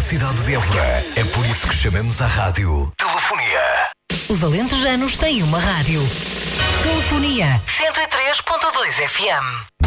cidade de Évora. É por isso que chamamos a rádio Telefonia. Os alentejanos têm uma rádio. Telefonia 103.2 FM.